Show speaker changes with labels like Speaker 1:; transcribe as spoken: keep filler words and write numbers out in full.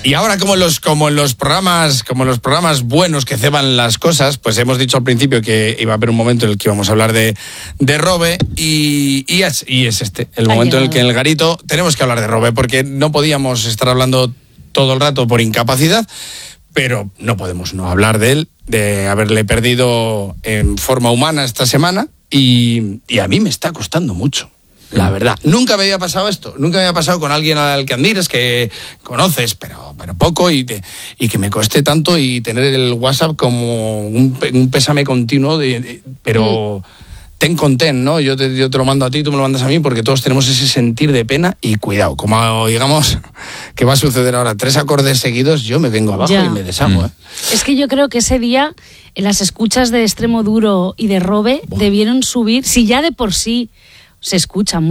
Speaker 1: Y ahora, como en los, como en los programas, como en los programas buenos que ceban las cosas, pues hemos dicho al principio que iba a haber un momento en el que íbamos a hablar de, de Robe, y, y, es, y es este, el momento en el que en el Garito tenemos que hablar de Robe, porque no podíamos estar hablando todo el rato por incapacidad, pero no podemos no hablar de él, de haberle perdido en forma humana esta semana, y, y a mí me está costando mucho. La verdad, nunca me había pasado esto, nunca me había pasado con alguien al que admires, que conoces, pero, pero poco, y, te, y que me cueste tanto, y tener el WhatsApp como un, un pésame continuo, de, de, pero ten con ten, ¿no? Yo te, yo te lo mando a ti, tú me lo mandas a mí, porque todos tenemos ese sentir de pena, y cuidado, como digamos que va a suceder ahora, tres acordes seguidos, yo me vengo abajo ya. y me deshago. ¿eh?
Speaker 2: Es que yo creo que ese día las escuchas de Extremo Duro y de Robe Buah. debieron subir, si ya de por sí se escucha